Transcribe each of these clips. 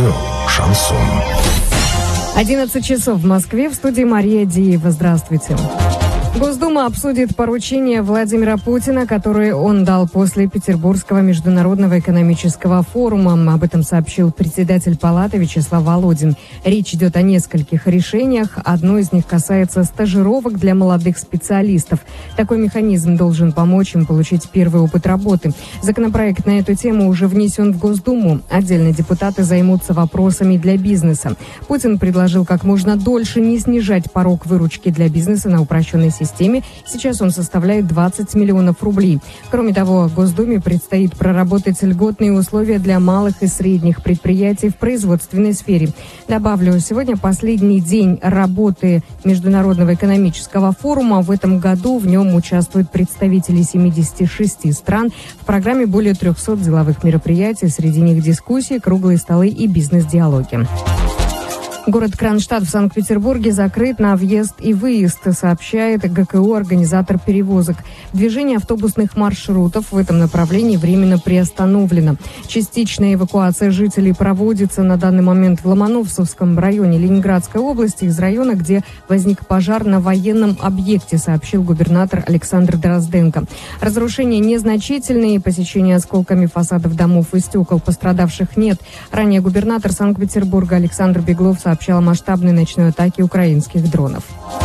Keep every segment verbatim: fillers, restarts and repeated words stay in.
Радио «Шансон». одиннадцать часов в Москве, в студии Мария Диева. Здравствуйте. Госдума обсудит поручение Владимира Путина, которое он дал после Петербургского международного экономического форума. Об этом сообщил председатель Палаты Вячеслав Володин. Речь идет о нескольких решениях. Одно из них касается стажировок для молодых специалистов. Такой механизм должен помочь им получить первый опыт работы. Законопроект на эту тему уже внесен в Госдуму. Отдельно депутаты займутся вопросами для бизнеса. Путин предложил как можно дольше не снижать порог выручки для бизнеса на упрощенной системе. системе. Сейчас он составляет двадцать миллионов рублей. Кроме того, Госдуме предстоит проработать льготные условия для малых и средних предприятий в производственной сфере. Добавлю, сегодня последний день работы Международного экономического форума. В этом году в нем участвуют представители семидесяти шести стран. В программе более трехсот деловых мероприятий. Среди них дискуссии, круглые столы и бизнес-диалоги. Город Кронштадт в Санкт-Петербурге закрыт на въезд и выезд, сообщает ГКО, организатор перевозок. Движение автобусных маршрутов в этом направлении временно приостановлено. Частичная эвакуация жителей проводится на данный момент в Ломоносовском районе Ленинградской области, из района, где возник пожар на военном объекте, сообщил губернатор Александр Дрозденко. Разрушения незначительные, посечения осколками фасадов домов и стекол пострадавших нет. Ранее губернатор Санкт-Петербурга Александр Беглов сообщил о масштабной ночной атаке украинских дронов.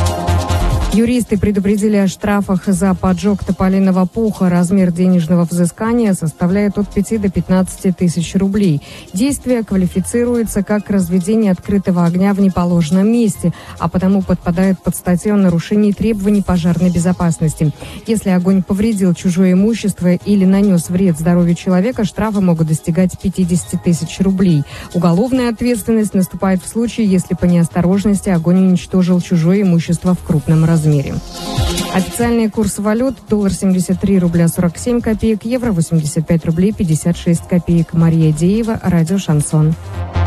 Юристы предупредили о штрафах за поджог тополиного пуха. Размер денежного взыскания составляет от пяти до пятнадцати тысяч рублей. Действие квалифицируется как разведение открытого огня в неположенном месте, а потому подпадает под статью о нарушении требований пожарной безопасности. Если огонь повредил чужое имущество или нанес вред здоровью человека, штрафы могут достигать пятидесяти тысяч рублей. Уголовная ответственность наступает в случае, если по неосторожности огонь уничтожил чужое имущество в крупном размере. Официальный курс валют: доллар семьдесят три рубля сорок семь копеек, евро восемьдесят пять рублей пятьдесят шесть копеек. Мария Деева, радио «Шансон».